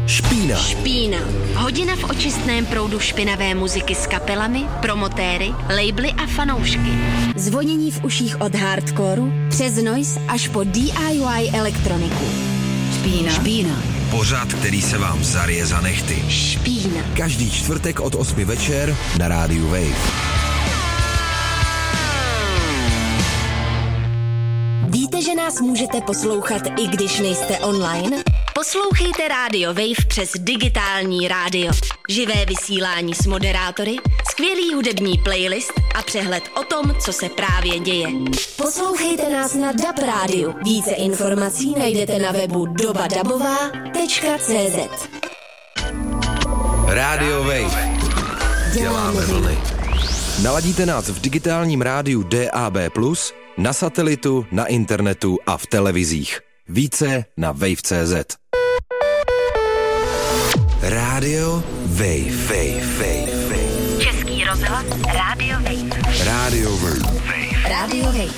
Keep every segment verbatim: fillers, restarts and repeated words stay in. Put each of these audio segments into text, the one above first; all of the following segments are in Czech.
Špína. Špína. Hodina v očistném proudu špinavé muziky s kapelami, promotéry, labely a fanoušky. Zvonění v uších od hardcoreu přes noise až po D I Y elektroniku. Špína. Špína. Pořad, který se vám zarije za nehty. Špína. Každý čtvrtek od osmi večer na rádiu Wave. Víte, že nás můžete poslouchat, i když nejste online? Poslouchejte Radio Wave přes digitální rádio. Živé vysílání s moderátory, skvělý hudební playlist a přehled o tom, co se právě děje. Poslouchejte nás na D A B rádiu. Více informací najdete na webu doba dabová tečka cé zet. Radio Wave. Děláme vlny. Naladíte nás v digitálním rádiu D A B plus, na satelitu, na internetu a v televizích. Více na wave tečka cé zet. Radio Wave. Wave. Wave. Wave. Český rozhlas Radio Wave. Radio Wave. Radio Wave.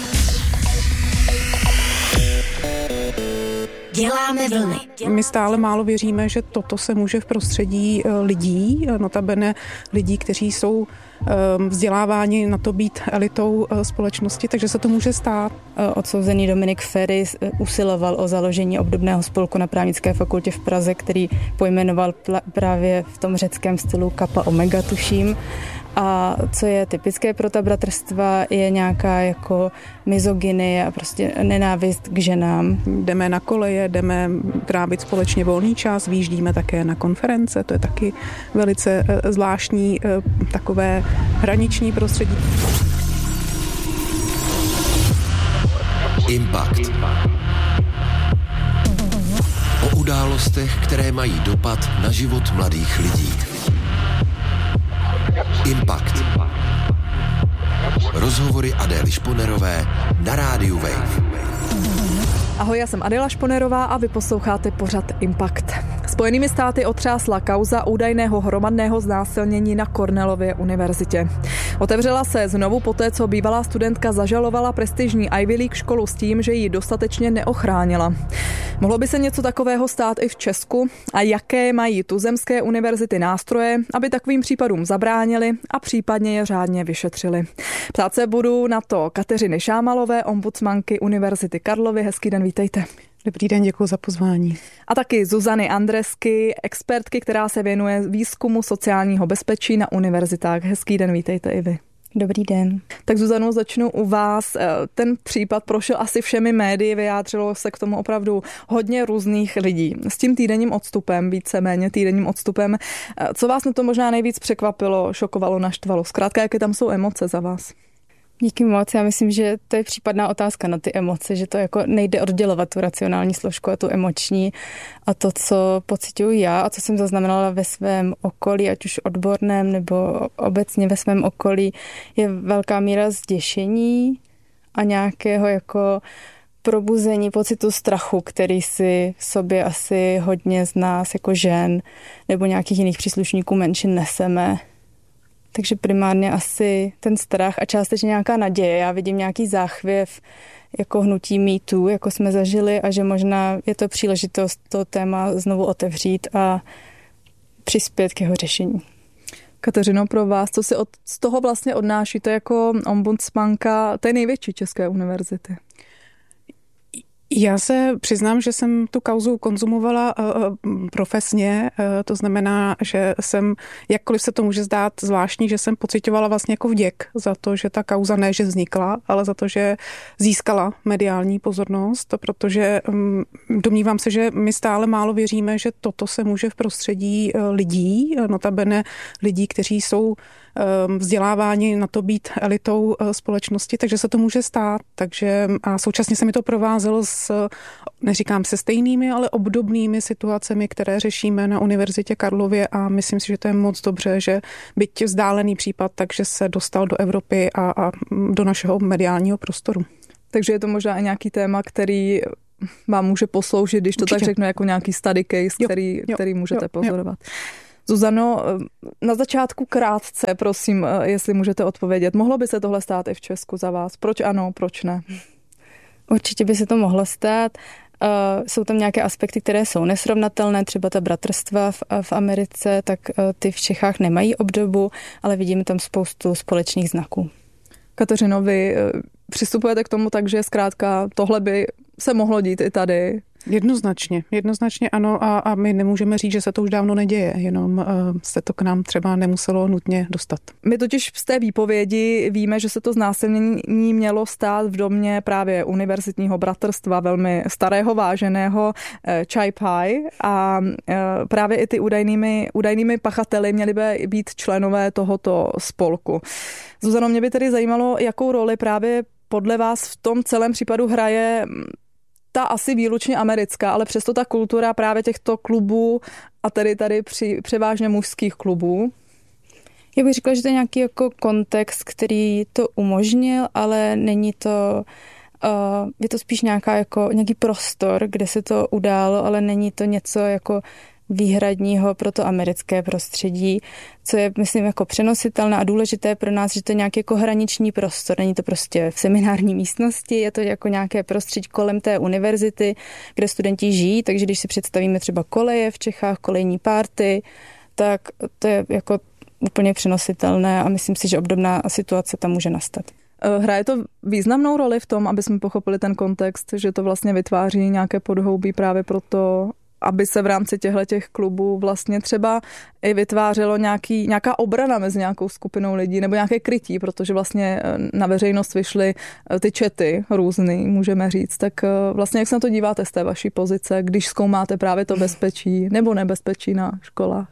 Děláme vlny. My stále málo věříme, že toto se může v prostředí lidí, notabene lidí, kteří jsou vzděláváni na to být elitou společnosti, takže se to může stát. Odsouzený Dominik Feri usiloval o založení obdobného spolku na Právnické fakultě v Praze, který pojmenoval pl- právě v tom řeckém stylu Kappa Omega, tuším. A co je typické pro ta bratrstva, je nějaká jako mizogynie a prostě nenávist k ženám. Jdeme na koleje, jdeme trávit společně volný čas, výjíždíme také na konference, to je taky velice zvláštní takové hraniční prostředí. Impact. O událostech, které mají dopad na život mladých lidí. Impact. Rozhovory Adély Šponerové na rádiu Wave. Ahoj, já jsem Adéla Šponerová a vy posloucháte pořad Impact. Spojenými státy otřásla kauza údajného hromadného znásilnění na Cornellově univerzitě. Otevřela se znovu poté, co bývalá studentka zažalovala prestižní Ivy League školu s tím, že ji dostatečně neochránila. Mohlo by se něco takového stát i v Česku? A jaké mají tuzemské univerzity nástroje, aby takovým případům zabránili a případně je řádně vyšetřili? Ptát se budu na to Kateřiny Šámalové, ombudsmanky Univerzity Karlovy. Hezký den, vítejte. Dobrý den, děkuji za pozvání. A taky Zuzany Andresky, expertky, která se věnuje výzkumu sociálního bezpečí na univerzitách. Hezký den, vítejte i vy. Dobrý den. Tak Zuzano, začnu u vás. Ten případ prošel asi všemi médii, vyjádřilo se k tomu opravdu hodně různých lidí. S tím týdenním odstupem, víceméně týdenním odstupem, co vás na to možná nejvíc překvapilo, šokovalo, naštvalo? Zkrátka, jaké tam jsou emoce za vás? Díky moc. Já myslím, že to je případná otázka na ty emoce, že to jako nejde oddělovat tu racionální složku a tu emoční a to, co pociťuji já a co jsem zaznamenala ve svém okolí, ať už odborném nebo obecně ve svém okolí, je velká míra zděšení a nějakého jako probuzení pocitu strachu, který si v sobě asi hodně z nás jako žen nebo nějakých jiných příslušníků menšin neseme. Takže primárně asi ten strach a částečně nějaká naděje. Já vidím nějaký záchvěv jako hnutí Me Too, jako jsme zažili a že možná je to příležitost to téma znovu otevřít a přispět k jeho řešení. Kateřino, pro vás, co si od, z toho vlastně odnášíte jako ombudsmanka té největší české univerzity? Já se přiznám, že jsem tu kauzu konzumovala uh, profesně, uh, to znamená, že jsem, jakkoliv se to může zdát zvláštní, že jsem pociťovala vlastně jako vděk za to, že ta kauza ne, že vznikla, ale za to, že získala mediální pozornost, protože um, domnívám se, že my stále málo věříme, že toto se může v prostředí uh, lidí, notabene lidí, kteří jsou vzděláváni na to být elitou společnosti, takže se to může stát. Takže a současně se mi to provázelo s, neříkám se stejnými, ale obdobnými situacemi, které řešíme na Univerzitě Karlově a myslím si, že to je moc dobře, že byť vzdálený případ, takže se dostal do Evropy a, a do našeho mediálního prostoru. Takže je to možná i nějaký téma, který vám může posloužit, když to Určitě. tak řeknu, jako nějaký study case, jo, který, jo, který můžete jo, pozorovat. Jo. Zuzano, na začátku krátce, prosím, jestli můžete odpovědět. Mohlo by se tohle stát i v Česku za vás? Proč ano, proč ne? Určitě by se to mohlo stát. jsou tam nějaké aspekty, které jsou nesrovnatelné, třeba ta bratrstva v, v Americe, tak ty v Čechách nemají obdobu, ale vidíme tam spoustu společných znaků. Kateřino, vy přistupujete k tomu tak, že zkrátka tohle by se mohlo dít i tady? Jednoznačně, jednoznačně ano a, a my nemůžeme říct, že se to už dávno neděje, jenom uh, se to k nám třeba nemuselo nutně dostat. My totiž z té výpovědi víme, že se to znásilnění mělo stát v domě právě univerzitního bratrstva, velmi starého, váženého Chai Pai a uh, právě i ty údajnými, údajnými pachateli měli by být členové tohoto spolku. Zuzano, mě by tedy zajímalo, jakou roli právě podle vás v tom celém případu hraje ta asi výlučně americká, ale přesto ta kultura právě těchto klubů a tedy tady při, převážně mužských klubů? Já bych řekla, že to je nějaký jako kontext, který to umožnil, ale není to, uh, je to spíš nějaká jako, nějaký prostor, kde se to událo, ale není to něco jako výhradního pro to americké prostředí, co je, myslím, jako přenositelné a důležité pro nás, že to je nějaký jako hraniční prostor. Není to prostě v seminární místnosti, je to jako nějaké prostředí kolem té univerzity, kde studenti žijí, takže když si představíme třeba koleje v Čechách, kolejní párty, tak to je jako úplně přenositelné a myslím si, že obdobná situace tam může nastat. Hraje to významnou roli v tom, aby jsme pochopili ten kontext, že to vlastně vytváří nějaké podhoubí právě pro to, aby se v rámci těchto klubů vlastně třeba i vytvářelo nějaký, nějaká obrana mezi nějakou skupinou lidí nebo nějaké krytí, protože vlastně na veřejnost vyšly ty chaty různý, můžeme říct. Tak vlastně jak se na to díváte z té vaší pozice, když zkoumáte právě to bezpečí nebo nebezpečí na školách?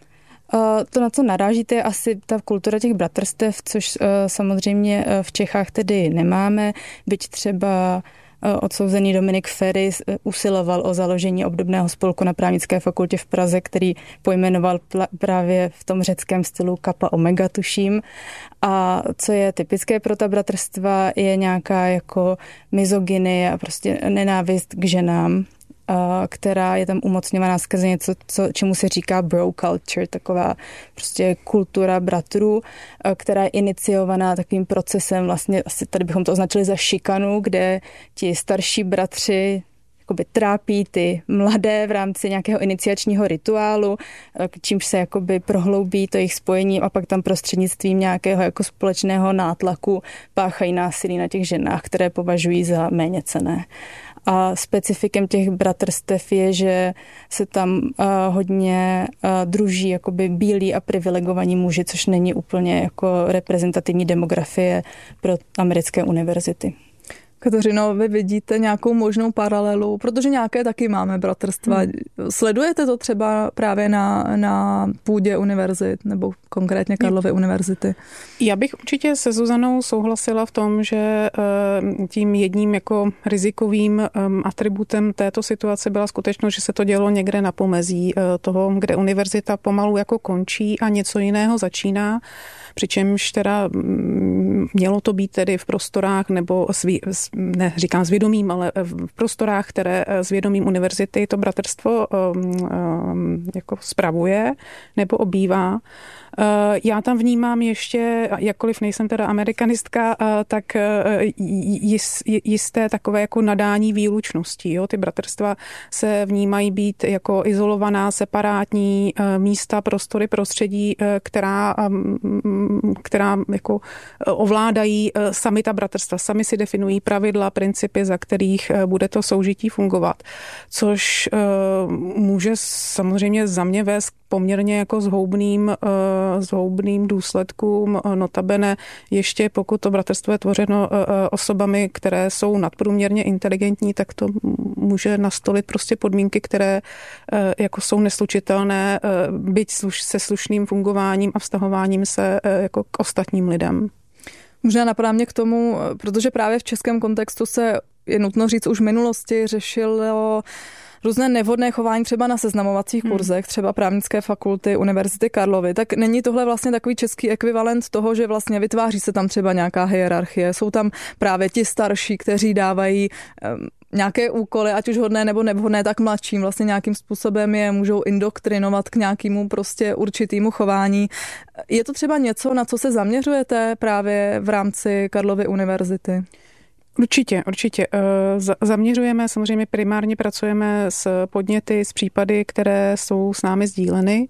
To, na co narážíte, je asi ta kultura těch bratrstev, což samozřejmě v Čechách tedy nemáme, byť třeba odsouzený Dominik Feri usiloval o založení obdobného spolku na právnické fakultě v Praze, který pojmenoval právě v tom řeckém stylu Kappa Omega, tuším. A co je typické pro ta bratrstva, je nějaká jako mizogynie a prostě nenávist k ženám, která je tam umocňovaná skrze něco, co, čemu se říká bro culture, taková prostě kultura bratrů, která je iniciovaná takovým procesem, vlastně asi tady bychom to označili za šikanu, kde ti starší bratři jakoby trápí ty mladé v rámci nějakého iniciačního rituálu, čímž se jakoby prohloubí to jejich spojení a pak tam prostřednictvím nějakého jako společného nátlaku páchají násilí na těch ženách, které považují za méněcenné. A specifikem těch bratrstev je, že se tam uh, hodně uh, druží jakoby bílí a privilegovaní muži, což není úplně jako reprezentativní demografie pro americké univerzity. Kateřino, vy vidíte nějakou možnou paralelu, protože nějaké taky máme bratrstva. Hmm. Sledujete to třeba právě na, na půdě univerzit nebo konkrétně Karlovy univerzity? Já bych určitě se Zuzanou souhlasila v tom, že tím jedním jako rizikovým atributem této situace byla skutečnost, že se to dělo někde na pomezí toho, kde univerzita pomalu jako končí a něco jiného začíná. Přičemž teda mělo to být tedy v prostorách, nebo svý, ne říkám svědomím, ale v prostorách, které svědomím univerzity to bratrstvo um, um, jako spravuje nebo obývá. Já tam vnímám ještě, jakkoliv nejsem teda amerikanistka, tak jisté takové jako nadání výlučností. Jo? Ty bratrstva se vnímají být jako izolovaná, separátní místa, prostory, prostředí, která, která jako ovládají sami ta bratrstva. Sami si definují pravidla, principy, za kterých bude to soužití fungovat. Což může samozřejmě za mě vést poměrně jako zhoubným, zhoubným důsledkům. Notabene ještě pokud to bratrstvo je tvořeno osobami, které jsou nadprůměrně inteligentní, tak to může nastolit prostě podmínky, které jako jsou neslučitelné, byť se slušným fungováním a vztahováním se jako k ostatním lidem. Možná napadá mě k tomu, protože právě v českém kontextu se, je nutno říct, už v minulosti řešilo různé nevhodné chování třeba na seznamovacích hmm. kurzech, třeba právnické fakulty Univerzity Karlovy, tak není tohle vlastně takový český ekvivalent toho, že vlastně vytváří se tam třeba nějaká hierarchie, jsou tam právě ti starší, kteří dávají um, nějaké úkoly, ať už hodné nebo nevhodné, tak mladším vlastně nějakým způsobem je můžou indoktrinovat k nějakému prostě určitému chování. Je to třeba něco, na co se zaměřujete právě v rámci Karlovy univerzity? Určitě, určitě. Zaměřujeme, samozřejmě primárně pracujeme s podněty, s případy, které jsou s námi sdíleny.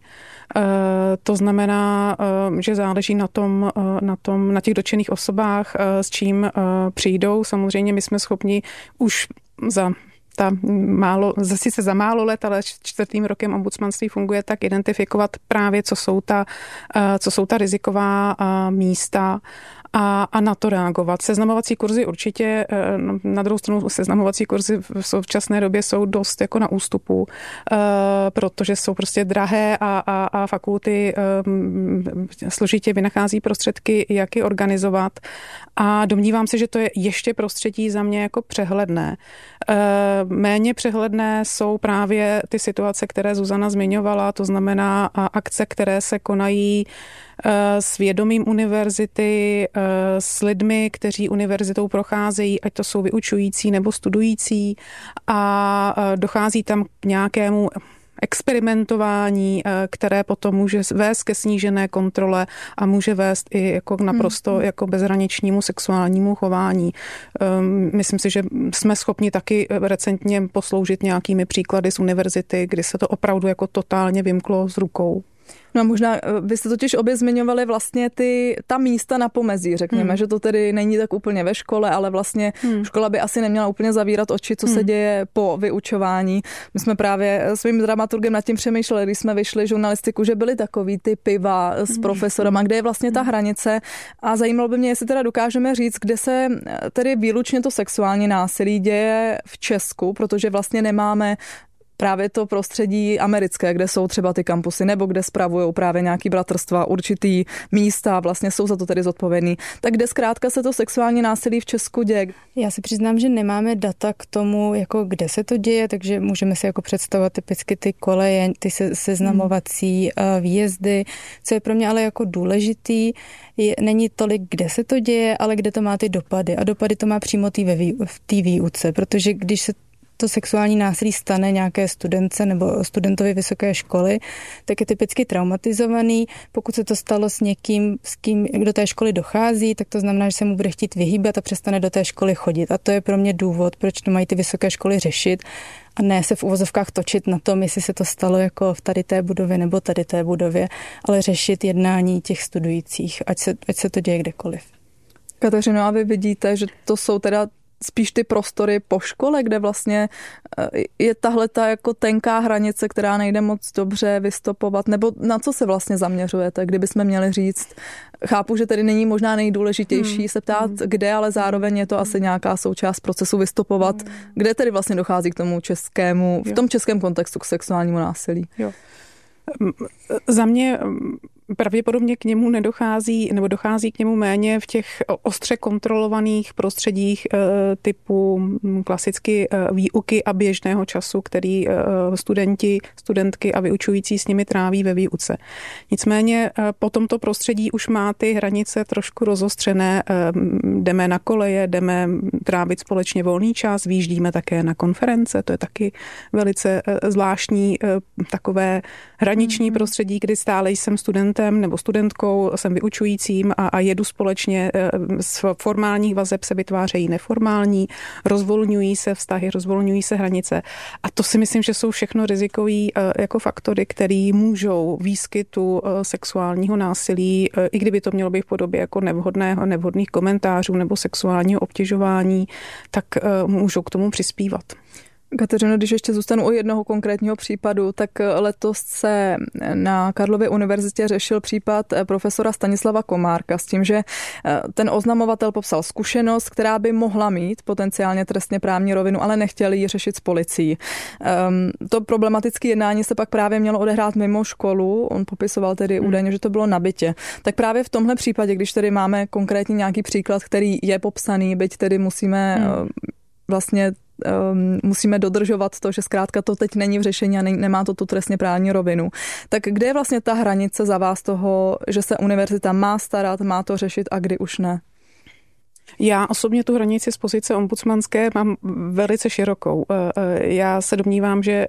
To znamená, že záleží na tom, na tom, na těch dotčených osobách, s čím přijdou. Samozřejmě my jsme schopni už za ta málo, sice za málo let, ale čtvrtým rokem ombudsmanství funguje tak, identifikovat právě, co jsou ta, co jsou ta riziková místa a, a na to reagovat. Seznamovací kurzy určitě, na druhou stranu seznamovací kurzy v současné době jsou dost jako na ústupu, protože jsou prostě drahé a, a, a fakulty složitě vynachází prostředky, jak je organizovat, a domnívám se, že to je ještě prostředí za mě jako přehledné. Méně přehledné jsou právě ty situace, které Zuzana zmiňovala, to znamená akce, které se konají s vědomím univerzity, s lidmi, kteří univerzitou procházejí, ať to jsou vyučující nebo studující, a dochází tam k nějakému experimentování, které potom může vést ke snížené kontrole a může vést i jako k naprosto hmm. jako bezhraničnímu sexuálnímu chování. Myslím si, že jsme schopni taky recentně posloužit nějakými příklady z univerzity, kdy se to opravdu jako totálně vymklo z rukou. No a možná, vy jste totiž obě zmiňovali vlastně ty, ta místa na pomezí, řekněme, hmm. že to tedy není tak úplně ve škole, ale vlastně hmm. škola by asi neměla úplně zavírat oči, co hmm. se děje po vyučování. My jsme právě svým dramaturgem nad tím přemýšleli, když jsme vyšli žurnalistiku, že byly takový ty piva s profesorama, kde je vlastně ta hranice, a zajímalo by mě, jestli teda dokážeme říct, kde se tedy výlučně to sexuální násilí děje v Česku, protože vlastně nemáme právě to prostředí americké, kde jsou třeba ty kampusy, nebo kde spravují právě nějaký bratrstva, určitý místa, vlastně jsou za to tedy zodpovědný. Tak kde zkrátka se to sexuální násilí v Česku děje? Já si přiznám, že nemáme data k tomu, jako kde se to děje, takže můžeme si jako představovat typicky ty koleje, ty se, seznamovací hmm. výjezdy. Co je pro mě ale jako důležitý, je, není tolik, kde se to děje, ale kde to má ty dopady. A dopady to má přímo tý ve vý, v té výuce, protože když se to sexuální násilí stane nějaké studence nebo studentovi vysoké školy, tak je typicky traumatizovaný. Pokud se to stalo s někým, s kým do té školy dochází, tak to znamená, že se mu bude chtít vyhýbat a přestane do té školy chodit. A to je pro mě důvod, proč to mají ty vysoké školy řešit a ne se v uvozovkách točit na tom, jestli se to stalo jako v tady té budově nebo tady té budově, ale řešit jednání těch studujících, ať se, ať se to děje kdekoliv. Kateřino, a vy vidíte, že to jsou teda spíš ty prostory po škole, kde vlastně je tahle ta jako tenká hranice, která nejde moc dobře vystopovat, nebo na co se vlastně zaměřujete, kdybychom měli říct? Chápu, že tedy není možná nejdůležitější hmm. se ptát, kde, ale zároveň je to asi nějaká součást procesu vystopovat, hmm. kde tedy vlastně dochází k tomu českému, v tom českém kontextu k sexuálnímu násilí. Jo. Za mě pravděpodobně k němu nedochází, nebo dochází k němu méně v těch ostře kontrolovaných prostředích typu klasicky výuky a běžného času, který studenti, studentky a vyučující s nimi tráví ve výuce. Nicméně po tomto prostředí už má ty hranice trošku rozostřené. Jdeme na koleje, jdeme trávit společně volný čas, výjíždíme také na konference, to je taky velice zvláštní takové hraniční prostředí, kdy stále jsem studentem nebo studentkou, jsem vyučujícím a, a jedu společně. Z formálních vazeb se vytvářejí neformální, rozvolňují se vztahy, rozvolňují se hranice. A to si myslím, že jsou všechno rizikový jako faktory, které můžou výskytu sexuálního násilí, i kdyby to mělo být v podobě jako nevhodného, nevhodných komentářů nebo sexuálního obtěžování, tak můžou k tomu přispívat. Kateřino, když ještě zůstanu u jednoho konkrétního případu, tak letos se na Karlově univerzitě řešil případ profesora Stanislava Komárka s tím, že ten oznamovatel popsal zkušenost, která by mohla mít potenciálně trestně právní rovinu, ale nechtěli ji řešit s policií. To problematické jednání se pak právě mělo odehrát mimo školu, on popisoval tedy hmm. údajně, že to bylo na bytě. Tak právě v tomhle případě, když tedy máme konkrétní nějaký příklad, který je popsaný, byť tedy musíme hmm. vlastně Um, musíme dodržovat to, že zkrátka to teď není v řešení a ne, nemá to tu trestně právní rovinu. Tak kde je vlastně ta hranice za vás toho, že se univerzita má starat, má to řešit a kdy už ne? Já osobně tu hranici z pozice ombudsmanské mám velice širokou. Já se domnívám, že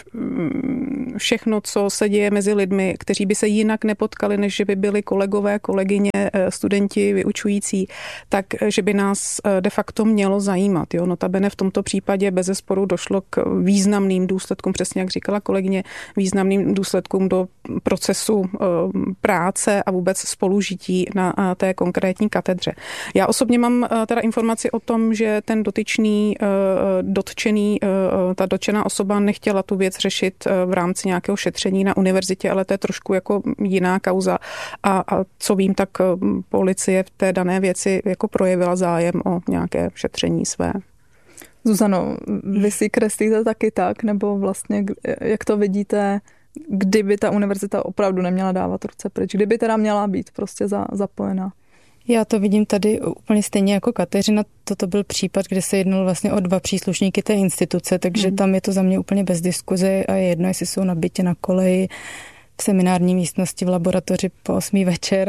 všechno, co se děje mezi lidmi, kteří by se jinak nepotkali, než že by byli kolegové, kolegyně, studenti, vyučující, tak že by nás de facto mělo zajímat. Jo? Notabene v tomto případě bezesporu došlo k významným důsledkům, přesně jak říkala kolegyně, významným důsledkům do procesu práce a vůbec spolužití na té konkrétní katedře. Já osobně mám teda informaci o tom, že ten dotyčný, dotčený, ta dotčená osoba nechtěla tu věc řešit v rámci nějakého šetření na univerzitě, ale to je trošku jako jiná kauza. A, a co vím, tak policie v té dané věci jako projevila zájem o nějaké šetření své. Zuzano, vy si kreslíte taky tak, nebo vlastně jak to vidíte, kdyby ta univerzita opravdu neměla dávat ruce pryč, kdyby teda měla být prostě za, zapojená? Já to vidím tady úplně stejně jako Kateřina. Toto byl případ, kde se jednalo vlastně o dva příslušníky té instituce, takže mm. tam je to za mě úplně bez diskuze a je jedno, jestli jsou na bytě, na koleji, v seminární místnosti, v laboratoři po osmý večer.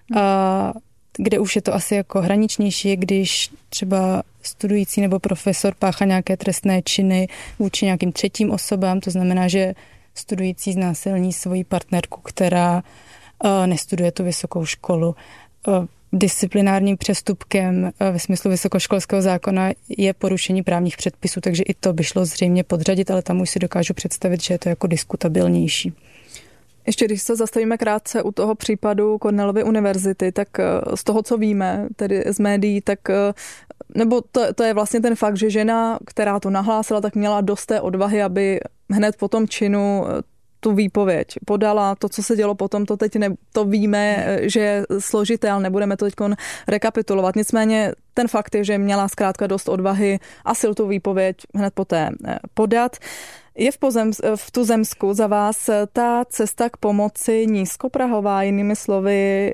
A kde už je to asi jako hraničnější, když třeba studující nebo profesor páchá nějaké trestné činy vůči nějakým třetím osobám, to znamená, že studující znásilní svoji partnerku, která uh, nestuduje tu vysokou školu. Uh, disciplinárním přestupkem ve smyslu vysokoškolského zákona je porušení právních předpisů, takže i to by šlo zřejmě podřadit, ale tam už si dokážu představit, že je to jako diskutabilnější. Ještě když se zastavíme krátce u toho případu Cornellovy univerzity, tak z toho, co víme, tedy z médií, tak nebo to, to je vlastně ten fakt, že žena, která to nahlásila, tak měla dost té odvahy, aby hned po tom činu tu výpověď podala. To, co se dělo potom, to teď ne, to víme, že je složité, ale nebudeme to teď rekapitulovat. Nicméně ten fakt je, že měla zkrátka dost odvahy a sil tu výpověď hned poté podat. Je v, pozem, v tuzemsku za vás ta cesta k pomoci nízkoprahová, jinými slovy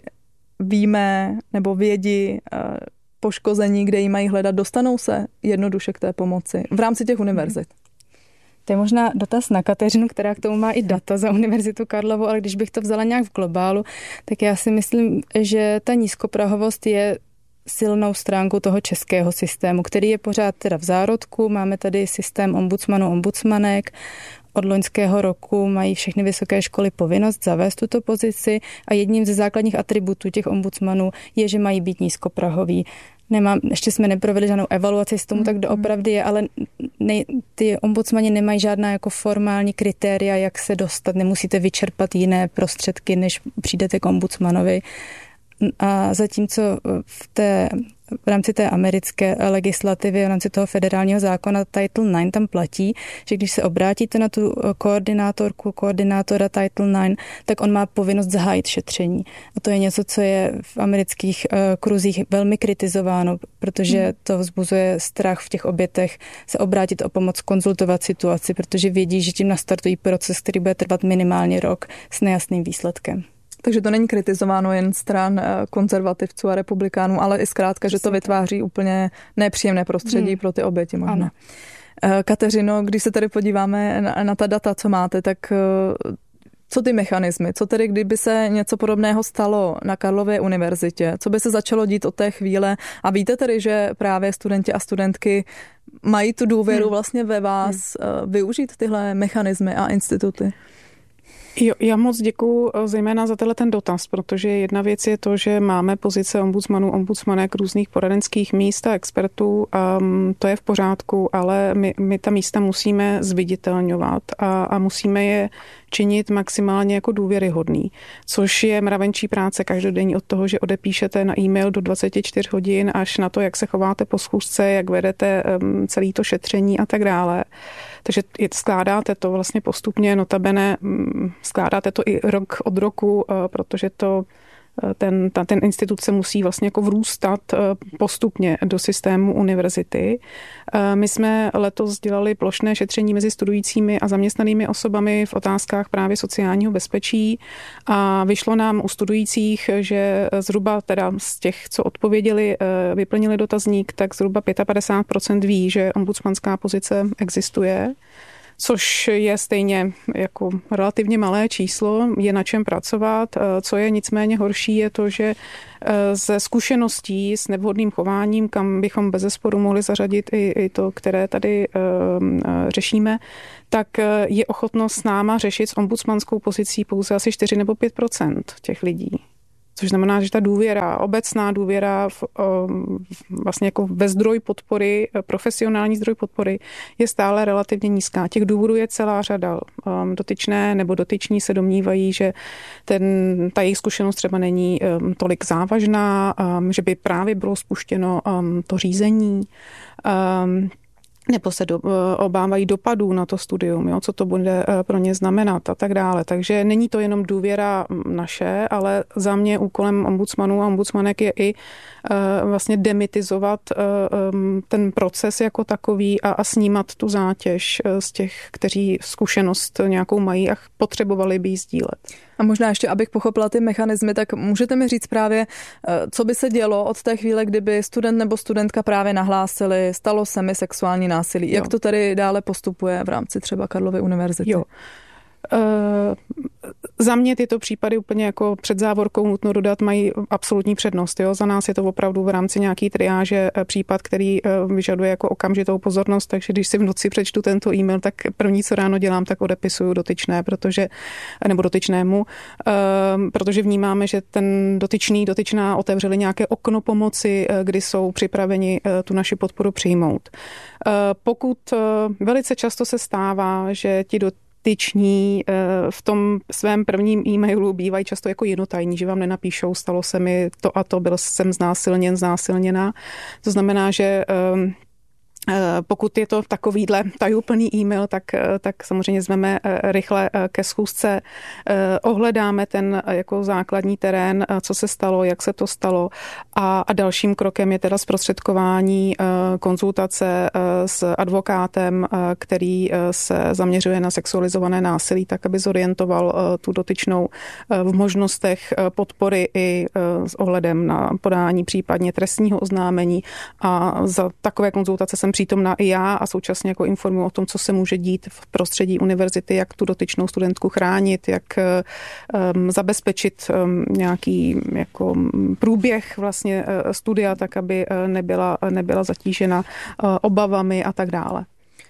víme nebo vědí poškození, kde ji mají hledat, dostanou se jednoduše k té pomoci v rámci těch univerzit? To je možná dotaz na Kateřinu, která k tomu má i data za Univerzitu Karlovu, ale když bych to vzala nějak v globálu, tak já si myslím, že ta nízkoprahovost je silnou stránkou toho českého systému, který je pořád teda v zárodku. Máme tady systém ombudsmanů, ombudsmanek. Od loňského roku mají všechny vysoké školy povinnost zavést tuto pozici a jedním ze základních atributů těch ombudsmanů je, že mají být nízkoprahoví. Nemám, ještě jsme neprovedli žádnou evaluaci, s tomu mm. tak doopravdy je, ale ne, ty ombudsmani nemají žádná jako formální kritéria, jak se dostat. Nemusíte vyčerpat jiné prostředky, než přijdete k ombudsmanovi. A zatímco v, té, v rámci té americké legislativy, v rámci toho federálního zákona Title nine tam platí, že když se obrátíte na tu koordinátorku, koordinátora Title nine, tak on má povinnost zahájit šetření. A to je něco, co je v amerických uh, kruzích velmi kritizováno, protože to vzbuzuje strach v těch obětech se obrátit o pomoc, konzultovat situaci, protože vědí, že tím nastartují proces, který bude trvat minimálně rok s nejasným výsledkem. Takže to není kritizováno jen stran konzervativců a republikánů, ale i zkrátka, že to vytváří úplně nepříjemné prostředí hmm. pro ty oběti možná. Ano. Kateřino, když se tady podíváme na, na ta data, co máte, tak co ty mechanismy? Co tedy, kdyby se něco podobného stalo na Karlově univerzitě? Co by se začalo dít od té chvíle? A víte tedy, že právě studenti a studentky mají tu důvěru hmm. vlastně ve vás hmm. využít tyhle mechanismy a instituty? Jo, já moc děkuju zejména za tenhle ten dotaz, protože jedna věc je to, že máme pozice ombudsmanů, ombudsmanek, různých poradenských míst a expertů, a to je v pořádku, ale my, my ta místa musíme zviditelňovat a, a musíme je činit maximálně jako důvěryhodný, což je mravenčí práce každodenní od toho, že odepíšete na e-mail do dvacet čtyři hodin až na to, jak se chováte po schůzce, jak vedete um, celé to šetření a tak dále. Takže skládáte to vlastně postupně, notabene um, skládáte to i rok od roku, uh, protože to Ten, ta, ten institut se musí vlastně jako vrůstat postupně do systému univerzity. My jsme letos dělali plošné šetření mezi studujícími a zaměstnanými osobami v otázkách právě sociálního bezpečí a vyšlo nám u studujících, že zhruba teda z těch, co odpověděli, vyplnili dotazník, tak zhruba padesát pět procent ví, že ombudsmanská pozice existuje. což je stejně jako relativně malé číslo, je na čem pracovat. Co je nicméně horší, je to, že ze zkušeností s nevhodným chováním, kam bychom bezesporu mohli zařadit i, i to, které tady uh, řešíme, tak je ochotnost s náma řešit s ombudsmanskou pozicí pouze asi čtyři nebo pět procent těch lidí. Což znamená, že ta důvěra, obecná důvěra v, vlastně jako ve zdroj podpory, profesionální zdroj podpory je stále relativně nízká. Těch důvodů je celá řada. Dotyčné nebo dotyční se domnívají, že ten, ta jejich zkušenost třeba není tolik závažná, že by právě bylo spuštěno to řízení, nebo se do, obávají dopadů na to studium, jo, co to bude pro ně znamenat a tak dále. Takže není to jenom důvěra naše, ale za mě úkolem ombudsmanů a ombudsmanek je i uh, vlastně demitizovat uh, um, ten proces jako takový a, a snímat tu zátěž uh, z těch, kteří zkušenost nějakou mají a potřebovali by ji sdílet. A možná ještě, abych pochopila ty mechanismy, tak můžete mi říct právě, co by se dělo od té chvíle, kdyby student nebo studentka právě nahlásili, stalo se mi sexuální násilí. Jak jo. to tady dále postupuje v rámci třeba Karlovy univerzity? Jo. Uh, za mě tyto případy úplně jako před závorkou nutno dodat mají absolutní přednost. Jo? Za nás je to opravdu v rámci nějaký triáže případ, který uh, vyžaduje jako okamžitou pozornost, takže když si v noci přečtu tento e-mail, tak první, co ráno dělám, tak odepisuju dotyčné, protože, nebo dotyčnému, uh, protože vnímáme, že ten dotyčný, dotyčná otevřeli nějaké okno pomoci, uh, kdy jsou připraveni uh, tu naši podporu přijmout. Uh, pokud uh, velice často se stává, že ti do tyční v tom svém prvním e-mailu bývají často jako jednotajní, že vám nenapíšou, stalo se mi to a to, byl jsem znásilněn, znásilněná. To znamená, že pokud je to takovýhle tajuplný e-mail, tak, tak samozřejmě zveme rychle ke schůzce, ohledáme ten jako základní terén, co se stalo, jak se to stalo a, a dalším krokem je teda zprostředkování konzultace s advokátem, který se zaměřuje na sexualizované násilí, tak aby zorientoval tu dotyčnou v možnostech podpory i s ohledem na podání případně trestního oznámení a za takové konzultace jsem přítomná i já a současně jako informuji o tom, co se může dít v prostředí univerzity, jak tu dotyčnou studentku chránit, jak um, zabezpečit um, nějaký jako průběh vlastně uh, studia, tak aby uh, nebyla, nebyla zatížena uh, obavami a tak dále.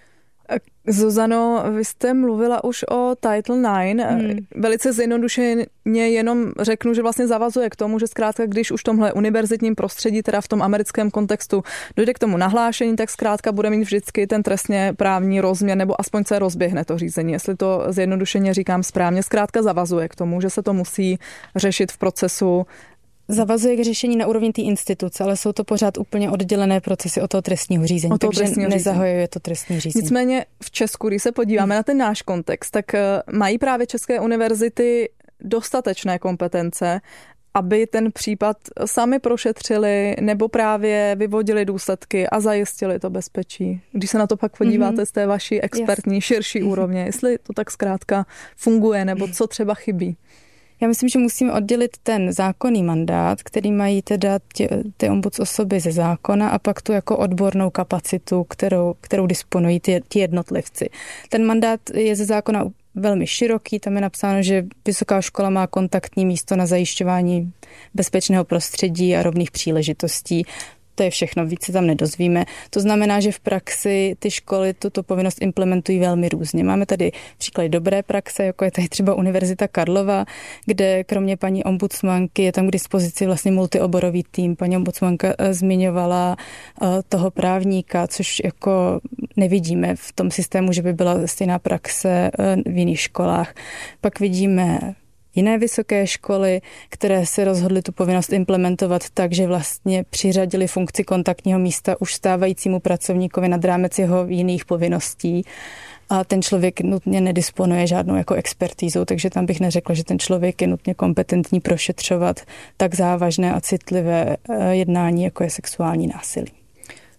Zuzano, vy jste mluvila už o Title nine. Hmm. Velice zjednodušeně jenom řeknu, že vlastně zavazuje k tomu, že zkrátka, když už v tomhle univerzitním prostředí, teda v tom americkém kontextu, dojde k tomu nahlášení, tak zkrátka bude mít vždycky ten trestně právní rozměr, nebo aspoň se rozběhne to řízení. Jestli to zjednodušeně říkám správně, zkrátka zavazuje k tomu, že se to musí řešit v procesu. Zavazuje k řešení na úrovni té instituce, ale jsou to pořád úplně oddělené procesy od toho trestního řízení, toho takže trestního nezahajuje řízení. To trestní řízení. Nicméně v Česku, když se podíváme hmm. na ten náš kontext, tak mají právě české univerzity dostatečné kompetence, aby ten případ sami prošetřili nebo právě vyvodili důsledky a zajistili to bezpečí. Když se na to pak podíváte mm-hmm. z té vaší expertní, yes. širší úrovně, jestli to tak zkrátka funguje nebo co třeba chybí. Já myslím, že musíme oddělit ten zákonný mandát, který mají teda tě, ty ombuds osoby ze zákona a pak tu jako odbornou kapacitu, kterou, kterou disponují ty, ty jednotlivci. Ten mandát je ze zákona velmi široký, tam je napsáno, že vysoká škola má kontaktní místo na zajišťování bezpečného prostředí a rovných příležitostí. To je všechno, víc se tam nedozvíme. To znamená, že v praxi ty školy tuto povinnost implementují velmi různě. Máme tady příklady dobré praxe, jako je tady třeba Univerzita Karlova, kde kromě paní ombudsmanky je tam k dispozici vlastně multioborový tým. Paní ombudsmanka zmiňovala toho právníka, což jako nevidíme v tom systému, že by byla stejná praxe v jiných školách. Pak vidíme jiné vysoké školy, které se rozhodly tu povinnost implementovat tak, že vlastně přiřadili funkci kontaktního místa už stávajícímu pracovníkovi nad rámec jeho jiných povinností. A ten člověk nutně nedisponuje žádnou jako expertízou, takže tam bych neřekla, že ten člověk je nutně kompetentní prošetřovat tak závažné a citlivé jednání, jako je sexuální násilí.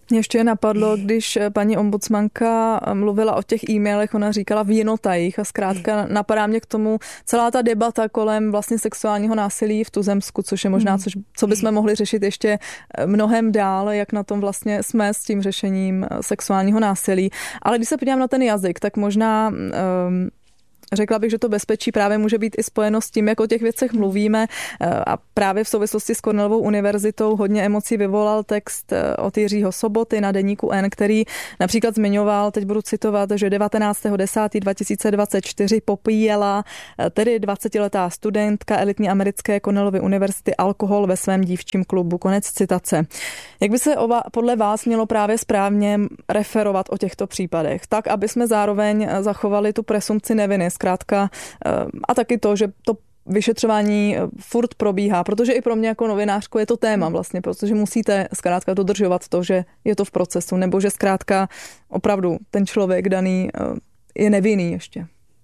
Mě ještě napadlo, když paní ombudsmanka mluvila o těch e-mailech, ona říkala v jinotajích a zkrátka napadá mě k tomu celá ta debata kolem vlastně sexuálního násilí v tuzemsku, což je možná, což, co bychom mohli řešit ještě mnohem dál, jak na tom vlastně jsme s tím řešením sexuálního násilí. Ale když se podívám na ten jazyk, tak možná um, řekla bych, že to bezpečí právě může být i spojeno s tím, jak o těch věcech mluvíme, a právě v souvislosti s Cornellovou univerzitou hodně emocí vyvolal text od Jiřího Soboty na deníku N, který například zmiňoval, teď budu citovat, že devatenáctého desátého dva tisíce dvacet čtyři popíjela tedy dvacetiletá studentka elitní americké Cornellovy univerzity alkohol ve svém dívčím klubu. Konec citace. Jak by se oba, podle vás mělo právě správně referovat o těchto případech, tak, aby jsme zároveň zachovali tu presumpci neviny, zkrátka, a taky to, že to vyšetřování furt probíhá, protože i pro mě jako novinářku je to téma vlastně, protože musíte zkrátka dodržovat to, že je to v procesu, nebo že zkrátka opravdu ten člověk daný je nevinný ještě.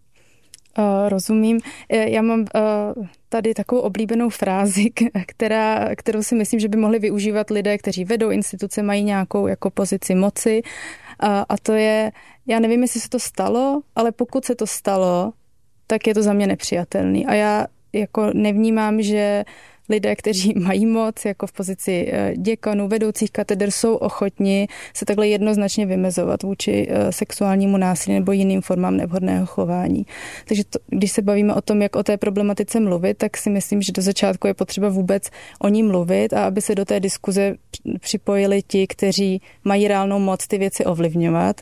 Uh, rozumím. Já mám uh, tady takovou oblíbenou frázi, která, kterou si myslím, že by mohli využívat lidé, kteří vedou instituce, mají nějakou jako pozici moci, uh, a to je, já nevím, jestli se to stalo, ale pokud se to stalo, tak je to za mě nepřijatelný. A já jako nevnímám, že lidé, kteří mají moc, jako v pozici děkanů, vedoucích kateder, jsou ochotni se takhle jednoznačně vymezovat vůči sexuálnímu násilí nebo jiným formám nevhodného chování. Takže to, když se bavíme o tom, jak o té problematice mluvit, tak si myslím, že do začátku je potřeba vůbec o ní mluvit a aby se do té diskuze připojili ti, kteří mají reálnou moc ty věci ovlivňovat,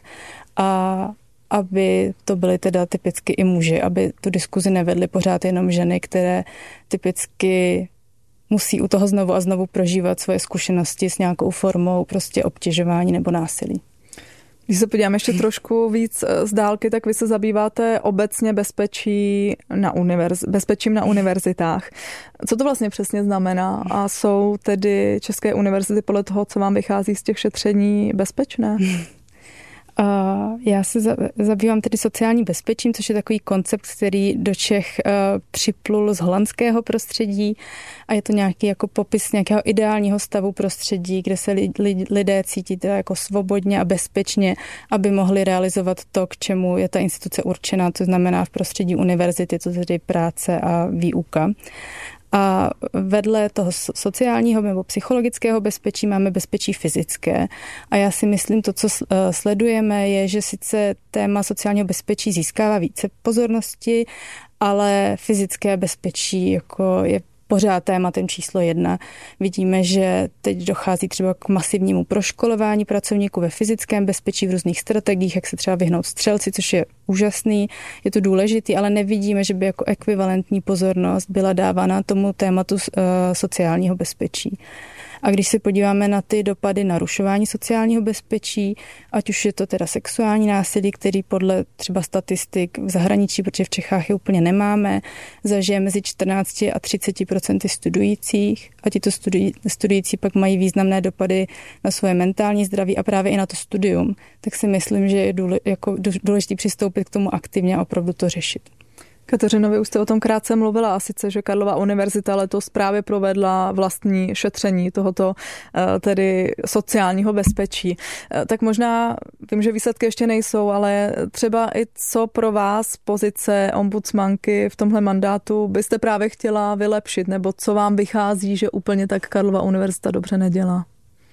a aby to byly teda typicky i muži, aby tu diskuzi nevedly pořád jenom ženy, které typicky musí u toho znovu a znovu prožívat svoje zkušenosti s nějakou formou prostě obtěžování nebo násilí. Když se podíváme ještě trošku víc z dálky, tak vy se zabýváte obecně bezpečí na univerz, bezpečím na univerzitách. Co to vlastně přesně znamená? A jsou tedy české univerzity podle toho, co vám vychází z těch šetření, bezpečné? Uh, já se zabývám tedy sociální bezpečím, což je takový koncept, který do Čech uh, připlul z holandského prostředí a je to nějaký jako popis nějakého ideálního stavu prostředí, kde se li, li, lidé cítí teda jako svobodně a bezpečně, aby mohli realizovat to, k čemu je ta instituce určená, to znamená v prostředí univerzity, to tedy práce a výuka. A vedle toho sociálního nebo psychologického bezpečí máme bezpečí fyzické. A já si myslím, to, co sledujeme, je, že sice téma sociálního bezpečí získává více pozornosti, ale fyzické bezpečí jako je pořád tématem číslo jedna. Vidíme, že teď dochází třeba k masivnímu proškolování pracovníků ve fyzickém bezpečí v různých strategiích, jak se třeba vyhnout střelci, což je úžasný, je to důležitý, ale nevidíme, že by jako ekvivalentní pozornost byla dávána tomu tématu uh, sociálního bezpečí. A když se podíváme na ty dopady narušování sociálního bezpečí, ať už je to teda sexuální násilí, který podle třeba statistik v zahraničí, protože v Čechách je úplně nemáme, zažije mezi čtrnáct a třicet procent studujících a tito studi- studující pak mají významné dopady na svoje mentální zdraví a právě i na to studium, tak si myslím, že je důle, jako důležité přistoupit k tomu aktivně a opravdu to řešit. Kateřino, vy už jste o tom krátce mluvila, a sice, že Karlova univerzita letos právě provedla vlastní šetření tohoto tedy sociálního bezpečí. Tak možná, vím, že výsledky ještě nejsou, ale třeba i co pro vás pozice ombudsmanky v tomhle mandátu byste právě chtěla vylepšit, nebo co vám vychází, že úplně tak Karlova univerzita dobře nedělá?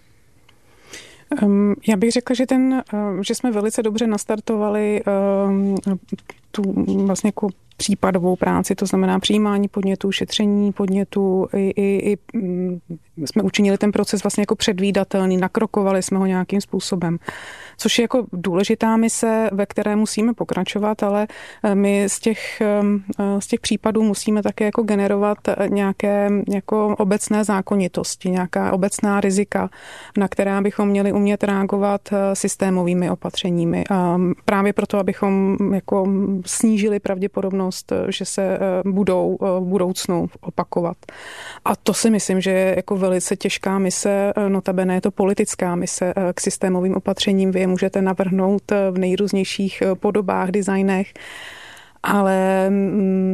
Já bych řekla, že, ten, že jsme velice dobře nastartovali tu vlastně jako případovou práci, to znamená přijímání podnětů, šetření podnětů, i, i, i jsme učinili ten proces vlastně jako předvídatelný, nakrokovali jsme ho nějakým způsobem, což je jako důležitá mise, ve které musíme pokračovat, ale my z těch, z těch případů musíme také jako generovat nějaké jako obecné zákonitosti, nějaká obecná rizika, na která bychom měli umět reagovat systémovými opatřeními. A právě proto, abychom jako snížili pravděpodobnost, že se budou v budoucnu opakovat. A to si myslím, že je jako velice těžká mise, notabene je to politická mise k systémovým opatřením. Vy je můžete navrhnout v nejrůznějších podobách, designech, ale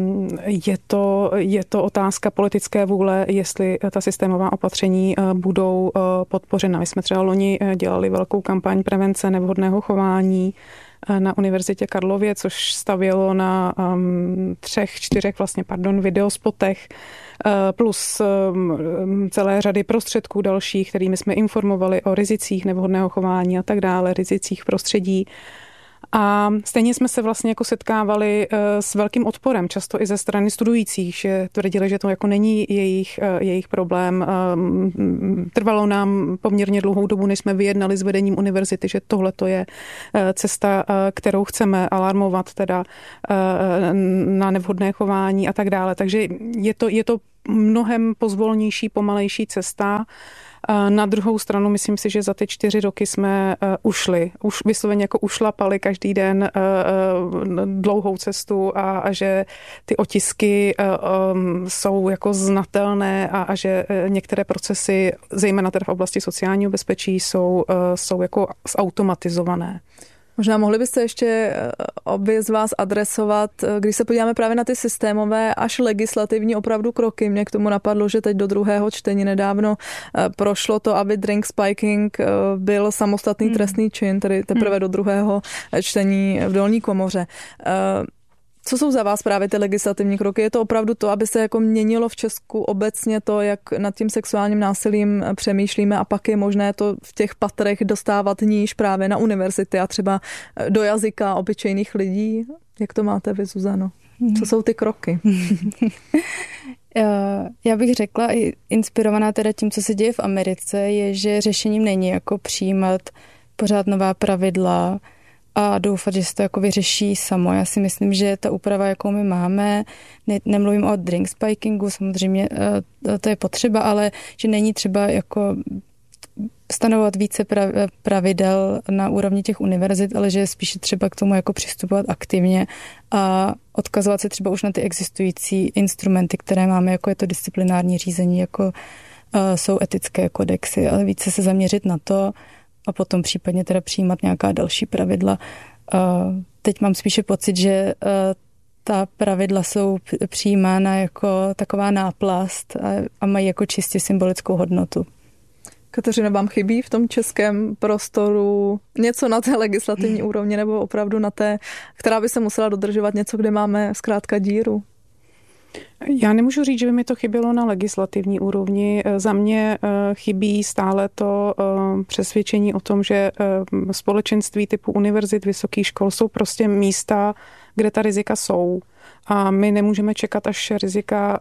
Je to, je to otázka politické vůle, jestli ta systémová opatření budou podpořena. My jsme třeba loni dělali velkou kampaň prevence nevhodného chování na Univerzitě Karlově, což stavělo na um, třech, čtyřech vlastně, pardon, videospotech uh, plus um, celé řady prostředků dalších, kterými jsme informovali o rizicích nevhodného chování a tak dále, rizicích prostředí. A stejně jsme se vlastně jako setkávali s velkým odporem, často i ze strany studujících, že tvrdili, že to jako není jejich, jejich problém. Trvalo nám poměrně dlouhou dobu, než jsme vyjednali s vedením univerzity, že tohle to je cesta, kterou chceme alarmovat teda na nevhodné chování a tak dále. Takže je to, je to mnohem pozvolnější, pomalejší cesta. Na druhou stranu myslím si, že za ty čtyři roky jsme uh, ušli, už vysloveně jako ušlapali každý den uh, uh, dlouhou cestu a, a že ty otisky uh, um, jsou jako znatelné a, a že uh, některé procesy, zejména teda v oblasti sociálního bezpečí, jsou, uh, jsou jako zautomatizované. Možná mohli byste ještě obě z vás adresovat, když se podíváme právě na ty systémové až legislativní opravdu kroky. Mě k tomu napadlo, že teď do druhého čtení nedávno prošlo to, aby drink spiking byl samostatný hmm. trestný čin, tedy teprve hmm. do druhého čtení v dolní komoře. Co jsou za vás právě ty legislativní kroky? Je to opravdu to, aby se jako měnilo v Česku obecně to, jak nad tím sexuálním násilím přemýšlíme a pak je možné to v těch patrech dostávat níž právě na univerzity a třeba do jazyka obyčejných lidí? Jak to máte vy, Zuzano? Co jsou ty kroky? Já bych řekla, inspirovaná teda tím, co se děje v Americe, je, že řešením není jako přijímat pořád nová pravidla a doufat, že se to jako vyřeší samo. Já si myslím, že ta úprava, jakou my máme, ne, nemluvím o drink spikingu, samozřejmě to je potřeba, ale že není třeba jako stanovovat více pravidel na úrovni těch univerzit, ale že je spíše třeba k tomu jako přistupovat aktivně a odkazovat se třeba už na ty existující instrumenty, které máme, jako je to disciplinární řízení, jako jsou etické kodexy, ale více se zaměřit na to, a potom případně teda přijímat nějaká další pravidla. Teď mám spíše pocit, že ta pravidla jsou přijímána jako taková náplast a mají jako čistě symbolickou hodnotu. Kateřino, vám chybí v tom českém prostoru něco na té legislativní úrovni nebo opravdu na té, která by se musela dodržovat, něco, kde máme zkrátka díru? Já nemůžu říct, že by mi to chybělo na legislativní úrovni. Za mě chybí stále to přesvědčení o tom, že společenství typu univerzit, vysokých škol jsou prostě místa, kde ta rizika jsou. A my nemůžeme čekat, až rizika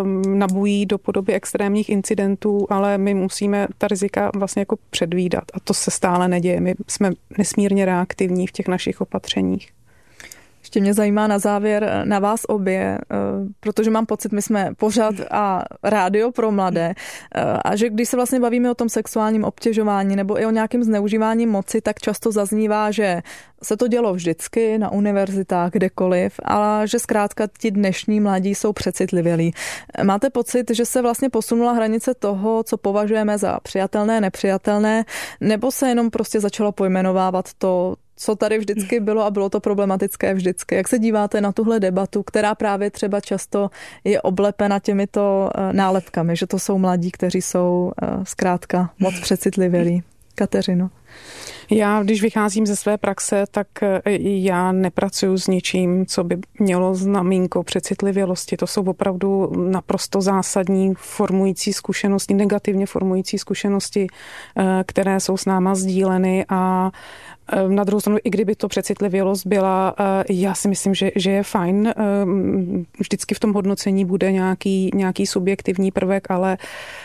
nabují do podoby extrémních incidentů, ale my musíme ta rizika vlastně jako předvídat. A to se stále neděje. My jsme nesmírně reaktivní v těch našich opatřeních. Ještě mě zajímá na závěr na vás obě, protože mám pocit, my jsme pořad a rádio pro mladé a že když se vlastně bavíme o tom sexuálním obtěžování nebo i o nějakém zneužívání moci, tak často zaznívá, že se to dělo vždycky na univerzitách, kdekoliv, ale že zkrátka ti dnešní mladí jsou přecitlivělí. Máte pocit, že se vlastně posunula hranice toho, co považujeme za přijatelné, nepřijatelné, nebo se jenom prostě začalo pojmenovávat to, co tady vždycky bylo a bylo to problematické vždycky. Jak se díváte na tuhle debatu, která právě třeba často je oblepena těmito nálepkami, že to jsou mladí, kteří jsou zkrátka moc přecitlivělí? Kateřino. Já, když vycházím ze své praxe, tak já nepracuju s ničím, co by mělo znamínko přecitlivělosti. To jsou opravdu naprosto zásadní formující zkušenosti, negativně formující zkušenosti, které jsou s náma sdíleny a na druhou stranu, i kdyby to přecitlivělost byla, já si myslím, že, že je fajn. Vždycky v tom hodnocení bude nějaký, nějaký subjektivní prvek, ale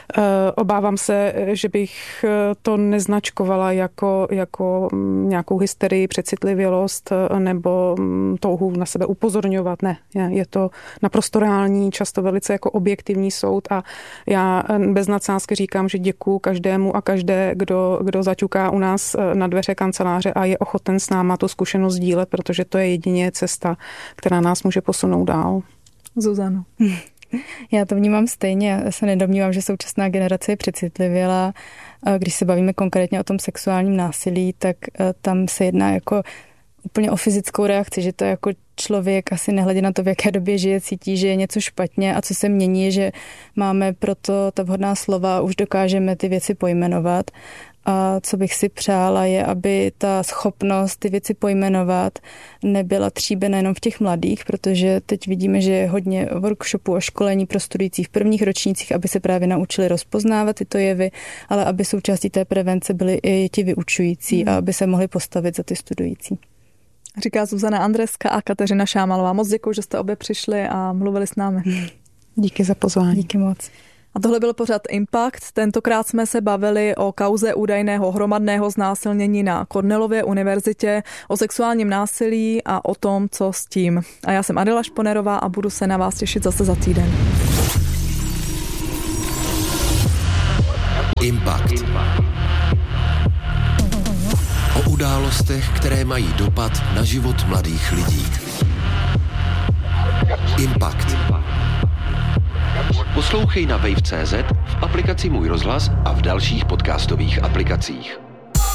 obávám se, že bych to neznačkovala jako, jako nějakou hysterii, přecitlivělost nebo touhu na sebe upozorňovat. Ne, je to naprosto reální, často velice jako objektivní soud a já bez nadsázky říkám, že děkuju každému a každé, kdo, kdo zaťuká u nás na dveře kanceláře a je ochoten s náma tu zkušenost dílet, protože to je jedině cesta, která nás může posunout dál. Zuzano. Já to vnímám stejně. Já se nedomnívám, že současná generace je přecitlivěla. Když se bavíme konkrétně o tom sexuálním násilí, tak tam se jedná jako úplně o fyzickou reakci, že to je jako člověk asi nehledě na to, v jaké době žije, cítí, že je něco špatně a co se mění, že máme proto ta vhodná slova, už dokážeme ty věci pojmenovat. A co bych si přála je, aby ta schopnost ty věci pojmenovat nebyla tříbena jenom v těch mladých, protože teď vidíme, že je hodně workshopů a školení pro studující v prvních ročnících, aby se právě naučili rozpoznávat tyto jevy, ale aby součástí té prevence byli i ti vyučující a aby se mohli postavit za ty studující. Říká Zuzana Andreska a Kateřina Šámalová. Moc děkuji, že jste obě přišli a mluvili s námi. Díky za pozvání. Díky moc. A tohle byl pořad Impact. Tentokrát jsme se bavili o kauze údajného hromadného znásilnění na Cornellově univerzitě, o sexuálním násilí a o tom, co s tím. A já jsem Adela Šponerová a budu se na vás těšit zase za týden. Impact. O událostech, které mají dopad na život mladých lidí. Impact. Poslouchej na wave tečka cé zet, v aplikaci Můj rozhlas a v dalších podcastových aplikacích.